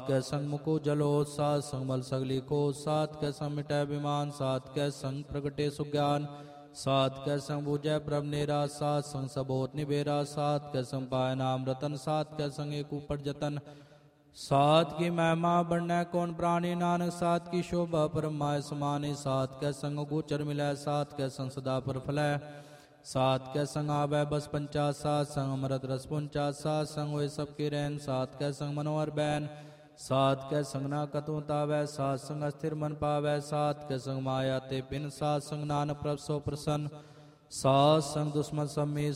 कै संग मुको जलो, सात संग मल सगली को, सात कै संग मिटै विमान, सात कै संग प्रगटे सुज्ञान, सात कै संग बूझै प्रभ नेरा, सात संग सबोत निबेरा, सात कै संग पाय नाम रतन, सात कै संग एक ऊपर जतन, सात की महिमा बढ़नै कौन प्राणी, नानक सात की शोभा परमाय समाने, सात कै संग गोचर मिलै, सात कै संग सदा पर फलै, सात कै संग आवै बस पंचा, सात संग अमृत रस पुंचा, सात संग होए सबके रहन, सात कै संग मनोहर बैन, सात कै संग ना कतु तावै, सात संग अस्थिर मन पावै, सात कै संग माया ते पिन, सात संग नानक प्रभ सो प्रसन्न, सात संग दुश्मन सब में